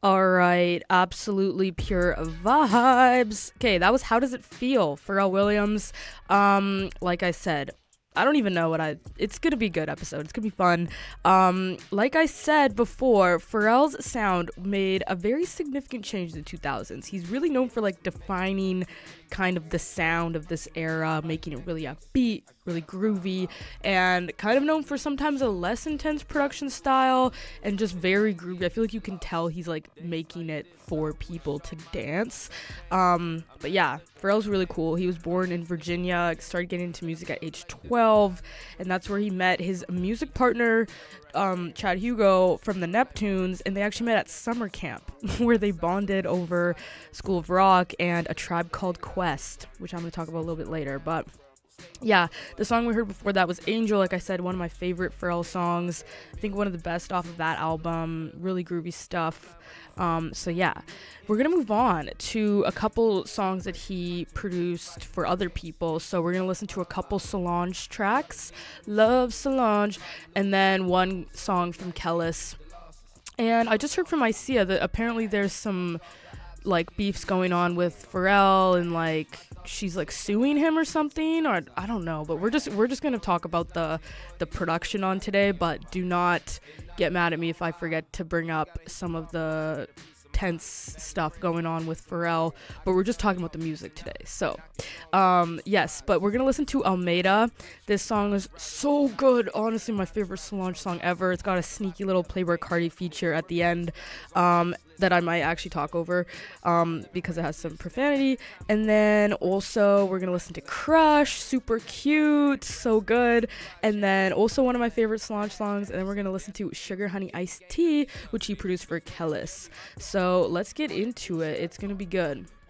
All right, absolutely pure vibes. Okay, that was How Does It Feel? Pharrell Williams. Like I said, I don't even know what it's gonna be a good episode. It's gonna be fun. Like I said before, Pharrell's sound made a very significant change in the 2000s. He's really known for like defining kind of the sound of this era, making it really upbeat, really groovy, and kind of known for sometimes a less intense production style and just very groovy. I feel like you can tell he's like making it for people to dance. But yeah, Pharrell's really cool. He was born in Virginia, started getting into music at age 12, and that's where he met his music partner, Chad Hugo from the Neptunes, and they actually met at summer camp where they bonded over School of Rock and A Tribe Called Quest, which I'm going to talk about a little bit later. But yeah, the song we heard before that was Angel. Like I said, one of my favorite Pharrell songs. I think one of the best off of that album. Really groovy stuff. So yeah, we're gonna move on to a couple songs that he produced for other people. So we're gonna listen to a couple Solange tracks, Love Solange, and then one song from Kellis. And I just heard from Isia that apparently there's some like beefs going on with Pharrell, and like she's like suing him or something, or I don't know. But we're just gonna talk about the production on today. But do not get mad at me if I forget to bring up some of the tense stuff going on with Pharrell, but we're just talking about the music today. So yes, but we're gonna listen to Almeida. This song is so good, honestly my favorite Solange song ever. It's got a sneaky little Playboi Carti feature at the end that I might actually talk over because it has some profanity. And then also we're gonna listen to Crush, super cute, so good. And then also one of my favorite Solange songs, and then we're gonna listen to Sugar Honey Iced Tea, which he produced for Kellis. So let's get into it. It's gonna be good.